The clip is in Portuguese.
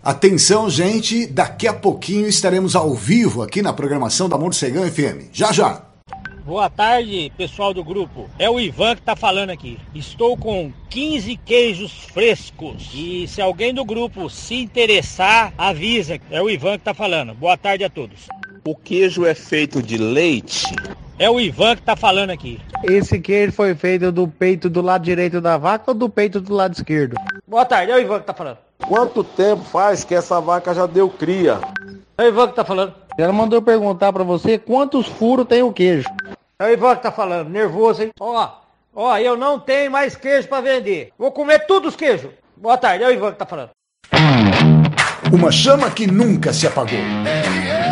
Atenção, gente, daqui a pouquinho estaremos ao vivo aqui na programação da Morcegão FM. Já, já. Boa tarde, pessoal do grupo. É o Ivan que tá falando aqui. Estou com 15 queijos frescos. E se alguém do grupo se interessar, avisa. É o Ivan que tá falando. Boa tarde a todos. O queijo é feito de leite? É o Ivan que tá falando aqui. Esse queijo foi feito do peito do lado direito da vaca ou do peito do lado esquerdo? Boa tarde, é o Ivan que tá falando. Quanto tempo faz que essa vaca já deu cria? É o Ivan que tá falando. Ela mandou perguntar pra você quantos furos tem o queijo. É o Ivan que tá falando, nervoso, hein? Ó, eu não tenho mais queijo pra vender. Vou comer todos os queijos. Boa tarde, é o Ivan que tá falando. Uma chama que nunca se apagou.